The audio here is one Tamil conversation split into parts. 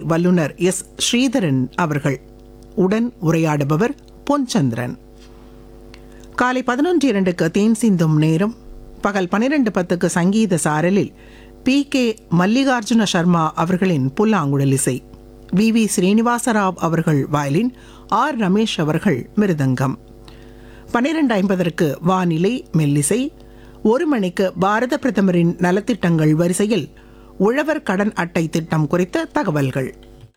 வல்லுநர் எஸ் ஸ்ரீதரன் அவர்கள். உடன் உரையாடுபவர் பொன்சந்திரன். காலை 11:02க்கு தேன் சிந்தும் நேரம். பகல் 12:10க்கு சங்கீத சாரலில் PK மல்லிகார்ஜுன சர்மா அவர்களின் புல்லாங்குழல் இசை, VV ஸ்ரீனிவாசராவ் அவர்கள் வயலின், R ரமேஷ் அவர்கள் மிருதங்கம். 12:50க்கு வானிலை மெல்லிசை. 1 மணிக்கு பாரத பிரதமரின் நலத்திட்டங்கள் வரிசையில் உழவர் கடன் அட்டை திட்டம் குறித்த தகவல்கள்.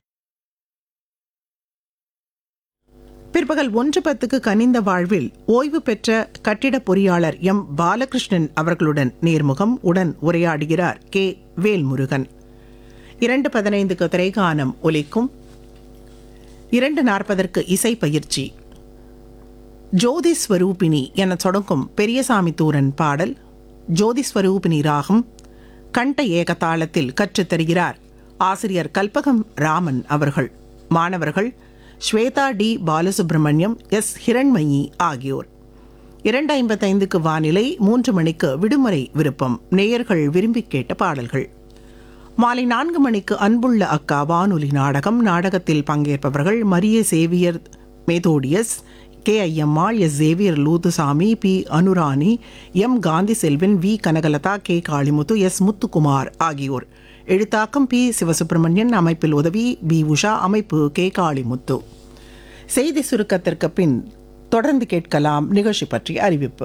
பிற்பகல் 1:10க்கு கனிந்த வாழ்வில் ஓய்வு பெற்ற கட்டிட பொறியாளர் எம் பாலகிருஷ்ணன் அவர்களுடன் நேர்முகம். உடன் உரையாடுகிறார் K வேல்முருகன். 2:15க்கு திரைகானம் ஒலிக்கும். 2:40க்கு இசை பயிற்சி. ஜோதிஸ்வரூபிணி என தொடங்கும் பெரியசாமி தூரன் பாடல் ஜோதிஸ்வரூபிணி ராகம் கண்ட ஏகதாளத்தில் கற்றுத்தருகிறார் ஆசிரியர் கல்பகம் ராமன் அவர்கள். மாணவர்கள் ஸ்வேதா டி பாலசுப்ரமணியம், எஸ் ஹிரண்மயி ஆகியோர். 2:55க்கு வானிலை. 3 மணிக்கு விடுமுறை விருப்பம், நேயர்கள் விரும்பி கேட்ட பாடல்கள். மாலை 4 மணிக்கு அன்புள்ள அக்கா வானொலி நாடகம். நாடகத்தில் பங்கேற்பவர்கள் Maria Xavier மேதோடியஸ், K Ayyammal, S Xavier லூத்துசாமி, P Anurani, M Gandhi Selvan, V Kanakalatha, K Kalimuthu, S Muthukumar ஆகியோர். எழுத்தாக்கம் P சிவசுப்பிரமணியன், அமைப்பில் உதவி B உஷா, அமைப்பு K காளிமுத்து. செய்தி சுருக்கத்திற்கு பின் தொடர்ந்து கேட்கலாம் நிகழ்ச்சி பற்றி அறிவிப்பு.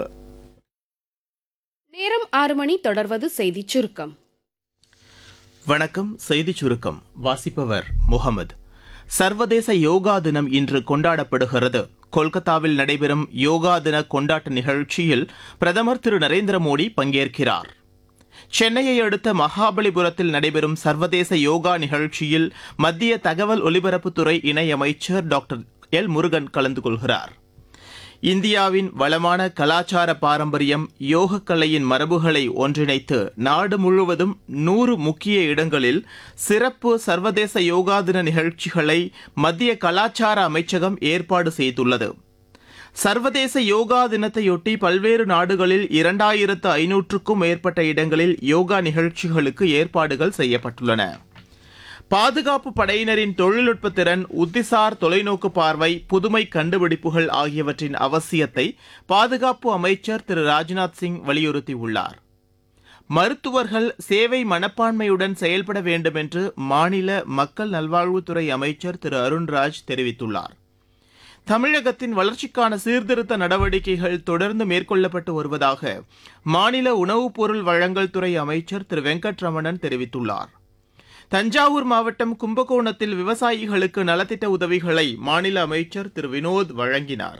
நேரம் 6 மணி. தொடர்வது செய்தி சுருக்கம். வணக்கம். செய்தி சுருக்கம் வாசிப்பவர் முகமது. சர்வதேச யோகா தினம் இன்று கொண்டாடப்படுகிறது. கொல்கத்தாவில் நடைபெறும் யோகா தின கொண்டாட்ட நிகழ்ச்சியில் பிரதமர் திரு நரேந்திர மோடி பங்கேற்கிறார். சென்னையை அடுத்த மகாபலிபுரத்தில் நடைபெறும் சர்வதேச யோகா நிகழ்ச்சியில் மத்திய தகவல் ஒலிபரப்புத்துறை இணையமைச்சர் டாக்டர் எல் முருகன் கலந்து கொள்கிறார். இந்தியாவின் வளமான கலாச்சார பாரம்பரியம், யோகக்கலையின் மரபுகளை ஒன்றிணைத்து நாடு முழுவதும் 100 முக்கிய இடங்களில் சிறப்பு சர்வதேச யோகா தின நிகழ்ச்சிகளை மத்திய கலாச்சார அமைச்சகம் ஏற்பாடு செய்துள்ளது. சர்வதேச யோகா தினத்தையொட்டி பல்வேறு நாடுகளில் 2500க்கும் மேற்பட்ட இடங்களில் யோகா நிகழ்ச்சிகளுக்கு ஏற்பாடுகள் செய்யப்பட்டுள்ளன. பாதுகாப்பு படையினரின் தொழில்நுட்ப திறன், உத்திசார் தொலைநோக்கு பார்வை, புதுமை கண்டுபிடிப்புகள் ஆகியவற்றின் அவசியத்தை பாதுகாப்பு அமைச்சர் திரு ராஜ்நாத் சிங் வலியுறுத்தியுள்ளார். மருத்துவர்கள் சேவை மனப்பான்மையுடன் செயல்பட வேண்டும் என்று மாநில மக்கள் நல்வாழ்வுத்துறை அமைச்சர் திரு அருண்ராஜ் தெரிவித்துள்ளார். தமிழகத்தின் வளர்ச்சிக்கான சீர்திருத்த நடவடிக்கைகள் தொடர்ந்து மேற்கொள்ளப்பட்டு வருவதாக மாநில உணவுப் பொருள் வழங்கல் துறை அமைச்சர் திரு வெங்கட்ரமணன் தெரிவித்துள்ளார். தஞ்சாவூர் மாவட்டம் கும்பகோணத்தில் விவசாயிகளுக்கு நலத்திட்ட உதவிகளை மாநில அமைச்சர் திரு வினோத் வழங்கினார்.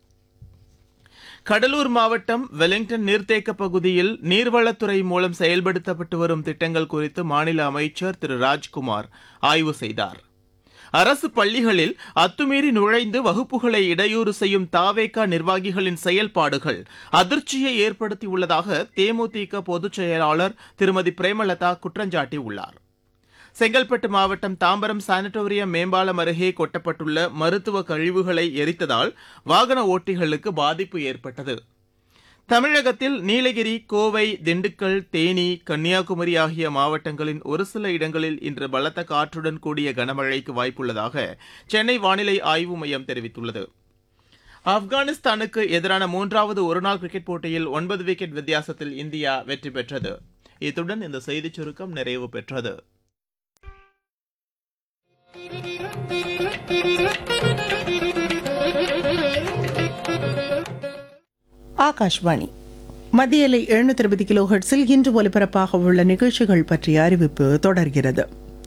கடலூர் மாவட்டம் வெலிங்டன் நீர்த்தேக்க பகுதியில் நீர்வளத்துறை மூலம் செயல்படுத்தப்பட்டு வரும் திட்டங்கள் குறித்து மாநில அமைச்சர் திரு ராஜ்குமார் ஆய்வு செய்தார். அரசு பள்ளிகளில் அத்துமீறி நுழைந்து வகுப்புகளை இடையூறு செய்யும் தாவேகா நிர்வாகிகளின் செயல்பாடுகள் அதிர்ச்சியை ஏற்படுத்தியுள்ளதாக தேமுதிக பொதுச் செயலாளர் திருமதி பிரேமலதா குற்றஞ்சாட்டியுள்ளார். செங்கல்பட்டு மாவட்டம் தாம்பரம் சானிட்டோரியம் மேம்பாலம் அருகே கொட்டப்பட்டுள்ள மருத்துவ கழிவுகளை எரித்ததால் வாகன ஓட்டிகளுக்கு பாதிப்பு ஏற்பட்டது. தமிழகத்தில் நீலகிரி, கோவை, திண்டுக்கல், தேனி, கன்னியாகுமரி ஆகிய மாவட்டங்களின் ஒரு சில இடங்களில் இன்று பலத்த காற்றுடன் கூடிய கனமழைக்கு வாய்ப்புள்ளதாக சென்னை வானிலை ஆய்வு மையம் தெரிவித்துள்ளது. ஆப்கானிஸ்தானுக்கு எதிரான 3வது ஒருநாள் கிரிக்கெட் போட்டியில் 9 விக்கெட் வித்தியாசத்தில் இந்தியா வெற்றி பெற்றது. இத்துடன் இந்த செய்திச் சுருக்கம் நிறைவு பெற்றது. ஆகாஷ்வாணி மத்திய அலை 760 கிலோஹெர்ட்ஸில் இன்று ஒலிபரப்பாக உள்ள நிகழ்ச்சிகள் பற்றிய அறிவிப்பு தொடர்கிறது.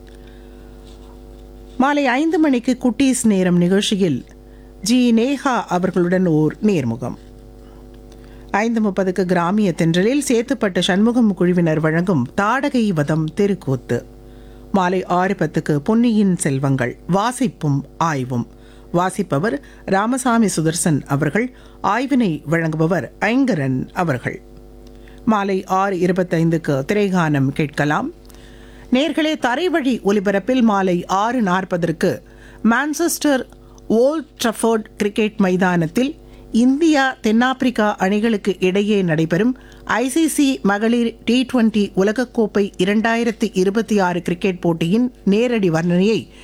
மாலை 5 மணிக்கு குட்டீஸ் நேரம் நிகழ்ச்சியில் ஜி நேஹா அவர்களுடன் ஓர் நேர்முகம். 5:30க்கு கிராமிய தென்றலில் சேத்துப்பட்ட சண்முகம் குழுவினர் வழங்கும் தாடகை வதம் தெருக்கூத்து. மாலை 6:10க்கு பொன்னியின் செல்வங்கள் வாசிப்பும் ஆய்வும். வாசிப்பவர் ராமசாமி சுதர்சன் அவர்கள். ஆய்வினை வழங்குபவர் ஐங்கரன் அவர்கள். மாலை 6:25க்கு திரைகானம் கேட்கலாம். நேர்களே, தரைவழி ஒலிபரப்பில் மாலை 6:40க்கு மான்செஸ்டர் ஓல்ட் ட்ரஃபோர்ட் கிரிக்கெட் மைதானத்தில் இந்தியா தென்னாப்பிரிக்கா அணிகளுக்கு இடையே நடைபெறும் ICC மகளிர் T20 உலகக்கோப்பை 2026 கிரிக்கெட் போட்டியின் நேரடி வர்ணனையை